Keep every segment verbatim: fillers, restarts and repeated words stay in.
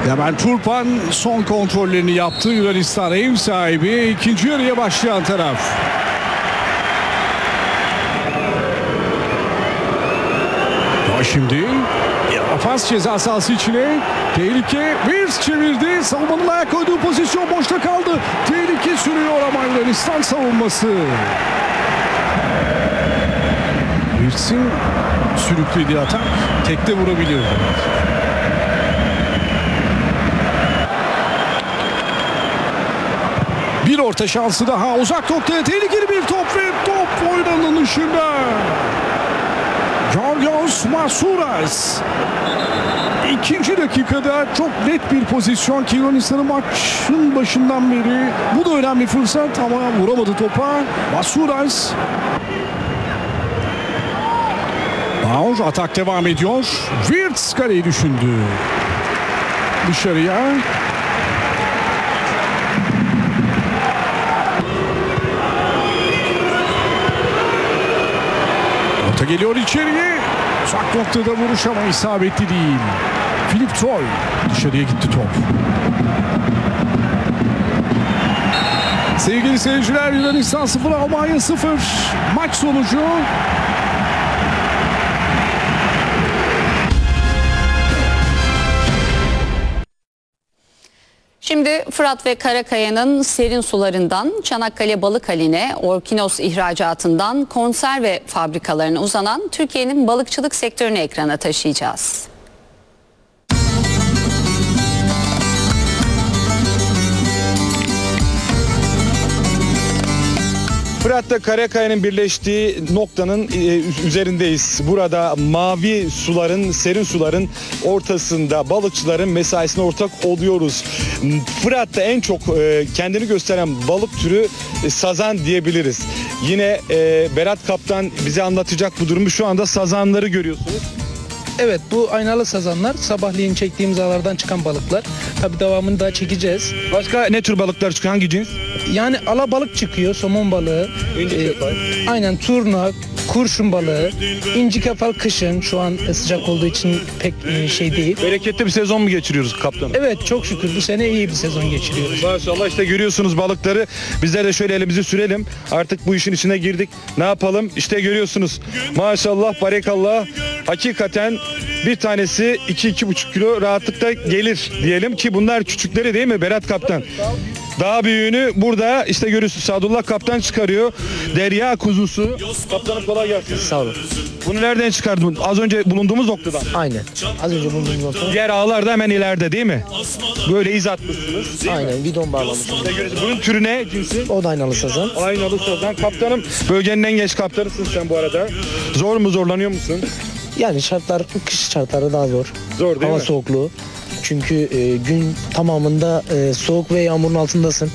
Hemen Turpan son kontrollerini yaptı. Yunanistan ev sahibi, ikinci yarıya başlayan taraf. Daha şimdi pas ceza sahası içine. Tehlike. Wirtz çevirdi. Savunmanın ayak koyduğu pozisyon boşta kaldı. Tehlike sürüyor ama Yunanistan savunması. Wirtz'in sürüklediği atak tekte vurabilir. Bir orta şansı daha. Uzak noktaya tehlikeli bir top ve top oyunun dışında. Georgios Masouras. İkinci dakikada çok net bir pozisyon ki Yunanistan'ın maçın başından beri bu da önemli fırsat ama vuramadı topa. Masouras. Bauer atak devam ediyor. Wirtz kaleyi düşündü. Dışarıya. Orta geliyor içeriye. Uzak noktada vuruş ama isabetli değil. Filip Troy. Dışarıya gitti top. Sevgili seyirciler, Yunanistan sıfır, Almanya sıfır. Maç sonucu. Şimdi Fırat ve Karakaya'nın serin sularından Çanakkale Balık Hali'ne, Orkinos ihracatından konserve fabrikalarına uzanan Türkiye'nin balıkçılık sektörünü ekrana taşıyacağız. Fırat'ta Karakaya'nın birleştiği noktanın üzerindeyiz. Burada mavi suların, serin suların ortasında balıkçıların mesaisine ortak oluyoruz. Fırat'ta en çok kendini gösteren balık türü sazan diyebiliriz. Yine Berat Kaptan bize anlatacak bu durumu. Şu anda sazanları görüyorsunuz. Evet, bu aynalı sazanlar sabahleyin çektiğimiz ağlardan çıkan balıklar. Tabii devamını daha çekeceğiz. Başka ne tür balıklar çıkıyor? Hangi cins? Yani alabalık çıkıyor, somon balığı. E, aynen turna, kurşun balığı, inci kefal kışın, şu an sıcak olduğu için pek e, şey değil. Bereketli bir sezon mu geçiriyoruz kaptanım? Evet, çok şükür bu sene iyi bir sezon geçiriyoruz. Maşallah, işte görüyorsunuz balıkları. Bizler de şöyle elimizi sürelim. Artık bu işin içine girdik. Ne yapalım? İşte görüyorsunuz. Maşallah, barekallah. Hakikaten bir tanesi iki iki buçuk kilo rahatlıkla gelir diyelim ki bunlar küçükleri değil mi Berat Kaptan? Daha büyüğünü burada işte görüyorsunuz, Sadullah Kaptan çıkarıyor. Derya kuzusu. Kaptanım kolay gelsin. Sağ olun. Bunu nereden çıkardın? Az önce bulunduğumuz noktadan. Aynen. Az önce bulunduğumuz nokta. Diğer ağlar da hemen ileride değil mi? Böyle iz atmışsınız. Aynen, bidon bağlamışım. İşte görüyorsunuz. Bunun türü ne? Cinsi? O da aynalı sazan. Aynalı sazan. Kaptanım, bölgenin en genç kaptanısın sen bu arada. Zor mu, zorlanıyor musun? Yani şartlar, kış şartları daha zor. Zor değil Hava mi? soğukluğu. Çünkü e, gün tamamında e, soğuk ve yağmurun altındasın.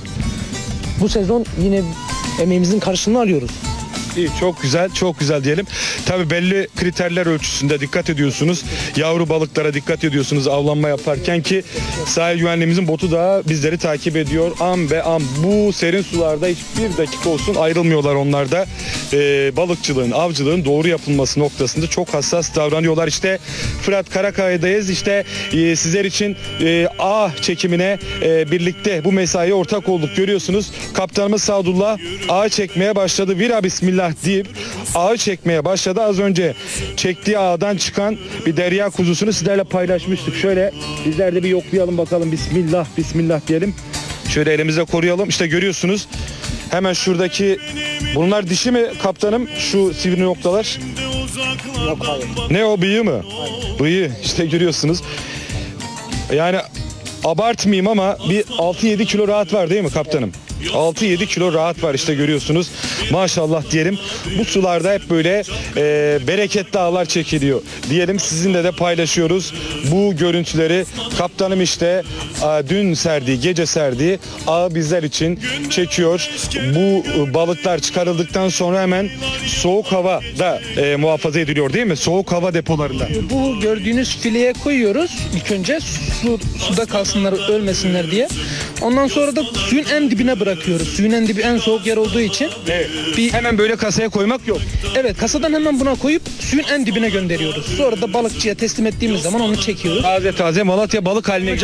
Bu sezon yine emeğimizin karşılığını alıyoruz. İyi, çok güzel, çok güzel diyelim. Tabii belli kriterler ölçüsünde dikkat ediyorsunuz. Yavru balıklara dikkat ediyorsunuz avlanma yaparken ki sahil güvenliğimizin botu da bizleri takip ediyor. An be an bu serin sularda hiçbir dakika olsun ayrılmıyorlar onlar da. Ee, balıkçılığın, avcılığın doğru yapılması noktasında çok hassas davranıyorlar. İşte Fırat Karakaya'dayız. İşte e, sizler için e, ağ çekimine e, birlikte bu mesaiye ortak olduk. Görüyorsunuz, kaptanımız Sadullah ağı çekmeye başladı. Vira bismillah deyip ağı çekmeye başladı. Az önce çektiği ağdan çıkan bir derya kuzusunu sizlerle paylaşmıştık. Şöyle bizler de bir yoklayalım bakalım. Bismillah, bismillah diyelim. Şöyle elimizde koruyalım. İşte görüyorsunuz. Hemen şuradaki, bunlar dişi mi kaptanım? Şu sivri noktalar. Yok, hayır. Ne o, bıyığı mı? Hayır. Bıyığı işte görüyorsunuz. Yani abartmayayım ama bir altı yedi kilo rahat var değil mi kaptanım? altı yedi kilo rahat var, işte görüyorsunuz. Maşallah diyelim. Bu sularda hep böyle e, bereketli ağlar çekiliyor diyelim. Sizinle de paylaşıyoruz bu görüntüleri. Kaptanım işte a, dün serdiği, gece serdiği ağı bizler için çekiyor. Bu e, balıklar çıkarıldıktan sonra hemen soğuk hava da e, muhafaza ediliyor değil mi? Soğuk hava depolarında. Bu gördüğünüz fileye koyuyoruz ilk önce, su, suda kalsınlar, ölmesinler diye. Ondan sonra da suyun en dibine bırakıyoruz. Suyun en dibi en soğuk yer olduğu için. Evet. Bir, Hemen böyle kasaya koymak yok. evet, kasadan hemen buna koyup suyun en dibine gönderiyoruz. Sonra da balıkçıya teslim ettiğimiz zaman onu çekiyoruz. Taze taze Malatya balık haline